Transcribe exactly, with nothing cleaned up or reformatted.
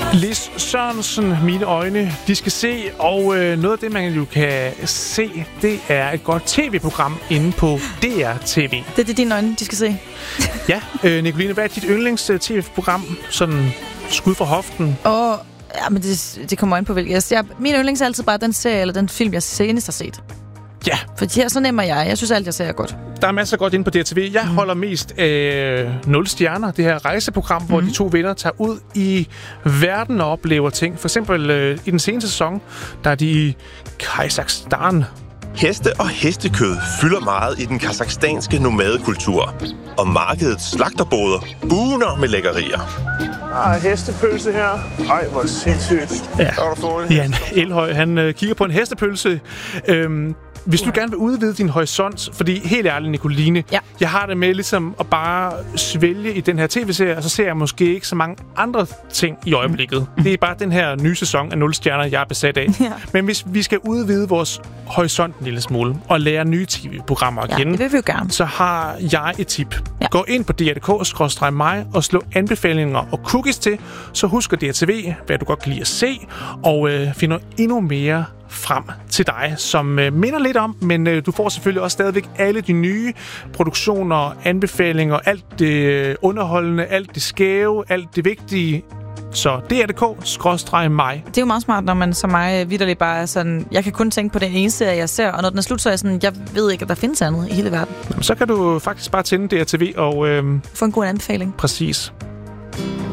Lis Sørensen, Mine øjne, de skal se, og øh, noget af det, man jo kan se, det er et godt tv-program inde på D R T V. Det er det, dine øjne, de skal se? Ja, øh, Nicoline, hvad er dit yndlings-tv-program? Sådan skud fra hoften. Åh, ja, men det, det kommer ind på hvilket. Jeg, min yndlings er altid bare den serie, eller den film, jeg senest har set. Ja. For her, så nemmer jeg. Jeg synes alt, jeg ser er godt. Der er masser af godt inde på D R T V. Jeg mm. holder mest af nul stjerner, det her rejseprogram, mm. hvor de to venner tager ud i verden og oplever ting. For eksempel øh, i den seneste sæson, der er de i Kazakhstan. Heste og hestekød fylder meget i den kazakhstanske nomadekultur. Og markedets slagterboder buner med lækkerier. Ah, hestepølse her. Ej, hvor sindssygt. Ja, Jan Elhøj, han øh, kigger på en hestepølse. Øhm, Hvis du gerne vil udvide din horisont, fordi helt ærligt, Nicoline, ja. jeg har det med ligesom at bare svælge i den her tv-serie, og så ser jeg måske ikke så mange andre ting i øjeblikket. Mm. Det er bare den her nye sæson af nul stjerner, jeg er besat af. Ja. Men hvis vi skal udvide vores horisont en lille smule, og lære nye tv-programmer at ja, kende, det vil vi jo gerne. så har jeg et tip. Ja. Gå ind på D R punktum D K skråstreg mig og slå anbefalinger og cookies til, så husk at D R T V, hvad du godt kan lide at se, og øh, finder endnu mere frem til dig, som øh, minder lidt om, men øh, du får selvfølgelig også stadigvæk alle de nye produktioner, anbefalinger, alt det øh, underholdende, alt det skæve, alt det vigtige. Så D R punktum D K skråstreg mig. Det er jo meget smart, når man som mig vitterligt bare er sådan, jeg kan kun tænke på den ene serie, jeg ser, og når den er slut, så er jeg sådan, jeg ved ikke, at der findes andet i hele verden. Jamen, så kan du faktisk bare tænde D R T V og... Øh, få en god anbefaling. Præcis.